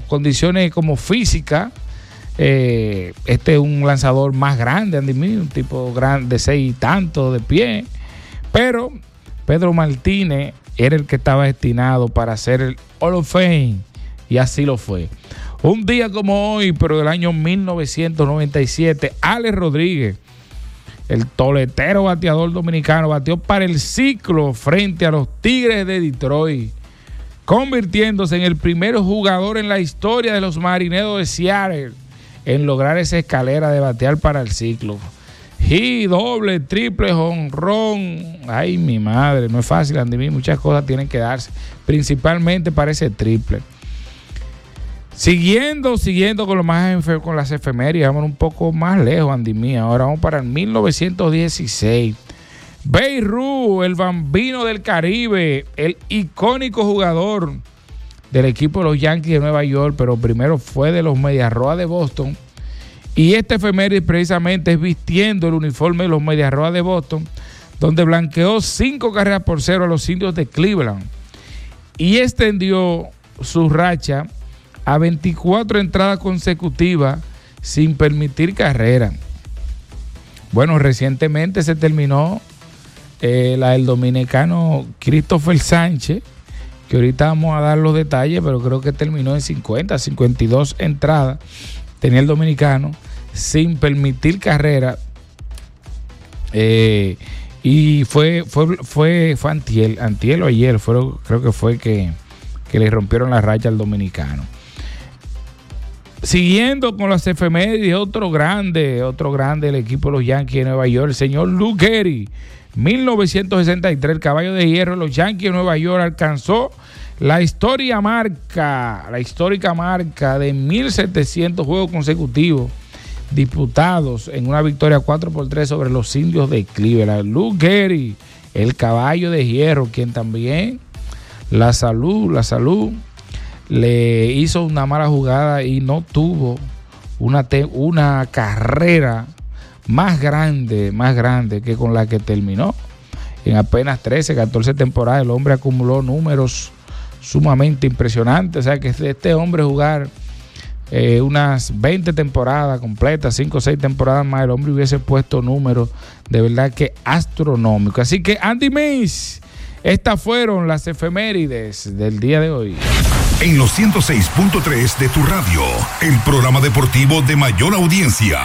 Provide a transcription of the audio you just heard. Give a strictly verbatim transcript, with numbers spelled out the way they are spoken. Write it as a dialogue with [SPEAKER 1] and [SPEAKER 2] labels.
[SPEAKER 1] como condiciones como físicas. Eh, este es un lanzador más grande, Andy Mí, un tipo grande de seis y tanto de pie. Pero Pedro Martínez era el que estaba destinado para ser el Hall of Fame. Y así lo fue. Un día como hoy, pero del año mil novecientos noventa y siete, Alex Rodríguez, el toletero bateador dominicano, batió para el ciclo frente a los Tigres de Detroit, convirtiéndose en el primer jugador en la historia de los Marineros de Seattle en lograr esa escalera de batear para el ciclo. Y doble, triple, jonrón. Ay, mi madre, no es fácil, Andy. Muchas cosas tienen que darse, principalmente para ese triple. Siguiendo, siguiendo con, lo más, con las efemérides, vamos un poco más lejos, Andy Mía. Ahora vamos para el mil novecientos dieciséis. Babe Ruth, el bambino del Caribe, el icónico jugador del equipo de los Yankees de Nueva York, pero primero fue de los Medias Rojas de Boston. Y este efeméride precisamente es vistiendo el uniforme de los Medias Rojas de Boston, donde blanqueó cinco carreras por cero a los Indios de Cleveland y extendió su racha a veinticuatro entradas consecutivas sin permitir carrera. Bueno, recientemente se terminó eh, la del dominicano Christopher Sánchez, que ahorita vamos a dar los detalles, pero creo que terminó en cincuenta, cincuenta y dos entradas. Tenía el dominicano sin permitir carrera. Eh, y fue, fue, fue, fue antiel, antiel o ayer, fue, creo que fue que, que le rompieron la racha al dominicano. Siguiendo con las efemérides, otro grande, otro grande del equipo de los Yankees de Nueva York, el señor Lou Gehrig. mil novecientos sesenta y tres, el caballo de hierro de los Yankees de Nueva York alcanzó la histórica marca, la histórica marca de mil setecientos juegos consecutivos disputados en una victoria cuatro por tres sobre los Indios de Cleveland. Lou Gehrig, el caballo de hierro, quien también la salud, la salud le hizo una mala jugada y no tuvo una, te- una carrera más grande, más grande que con la que terminó. En apenas trece, catorce temporadas, el hombre acumuló números sumamente impresionantes. O sea, que este hombre jugar eh, unas veinte temporadas completas, cinco o seis temporadas más, el hombre hubiese puesto números de verdad que astronómicos. Así que, Andy Miss, estas fueron las efemérides del día de hoy.
[SPEAKER 2] En los ciento seis punto tres de tu radio, el programa deportivo de mayor audiencia.